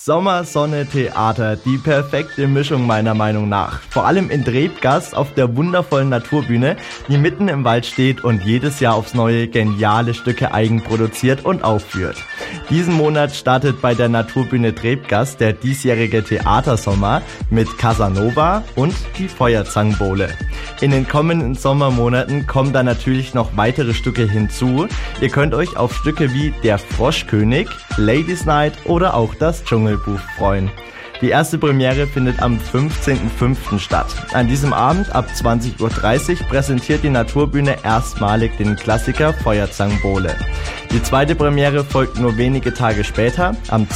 Sommer, Sonne, Theater, die perfekte Mischung meiner Meinung nach. Vor allem in Drebgast auf der wundervollen Naturbühne, die mitten im Wald steht und jedes Jahr aufs Neue geniale Stücke eigenproduziert und aufführt. Diesen Monat startet bei der Naturbühne Drebgast der diesjährige Theatersommer mit Casanova und die Feuerzangenbowle. In den kommenden Sommermonaten kommen da natürlich noch weitere Stücke hinzu. Ihr könnt euch auf Stücke wie Der Froschkönig, Ladies Night oder auch das Dschungelbuch freuen. Die erste Premiere findet am 15.05. statt. An diesem Abend ab 20.30 Uhr präsentiert die Naturbühne erstmalig den Klassiker Feuerzangenbowle. Die zweite Premiere folgt nur wenige Tage später, am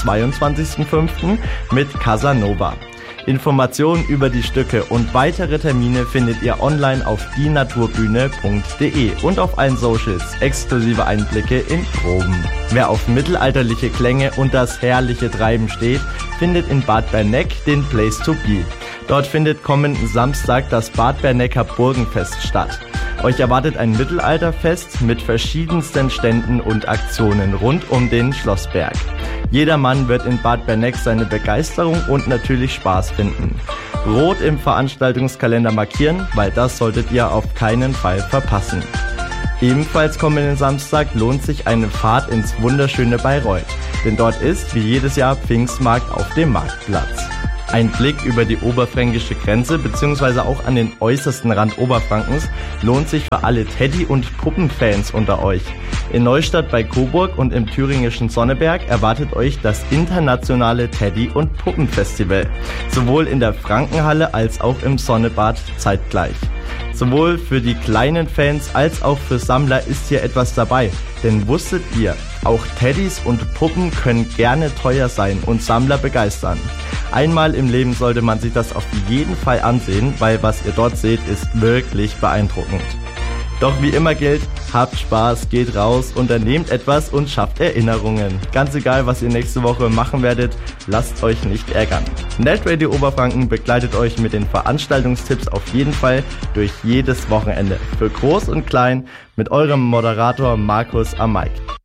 22.05. mit Casanova. Informationen über die Stücke und weitere Termine findet ihr online auf dienaturbühne.de und auf allen Socials, exklusive Einblicke in Proben. Wer auf mittelalterliche Klänge und das herrliche Treiben steht, findet in Bad Berneck den Place to Be. Dort findet kommenden Samstag das Bad Bernecker Burgenfest statt. Euch erwartet ein Mittelalterfest mit verschiedensten Ständen und Aktionen rund um den Schlossberg. Jedermann wird in Bad Berneck seine Begeisterung und natürlich Spaß finden. Rot im Veranstaltungskalender markieren, weil das solltet ihr auf keinen Fall verpassen. Ebenfalls kommenden Samstag lohnt sich eine Fahrt ins wunderschöne Bayreuth, denn dort ist, wie jedes Jahr, Pfingstmarkt auf dem Marktplatz. Ein Blick über die oberfränkische Grenze bzw. auch an den äußersten Rand Oberfrankens lohnt sich für alle Teddy- und Puppenfans unter euch. In Neustadt bei Coburg und im thüringischen Sonneberg erwartet euch das internationale Teddy- und Puppenfestival, sowohl in der Frankenhalle als auch im Sonnebad zeitgleich. Sowohl für die kleinen Fans als auch für Sammler ist hier etwas dabei, denn wusstet ihr, auch Teddys und Puppen können gerne teuer sein und Sammler begeistern. Einmal im Leben sollte man sich das auf jeden Fall ansehen, weil was ihr dort seht, ist wirklich beeindruckend. Doch wie immer gilt, habt Spaß, geht raus, unternehmt etwas und schafft Erinnerungen. Ganz egal, was ihr nächste Woche machen werdet, lasst euch nicht ärgern. Netradio Oberfranken begleitet euch mit den Veranstaltungstipps auf jeden Fall durch jedes Wochenende. Für Groß und Klein mit eurem Moderator Markus am Mic.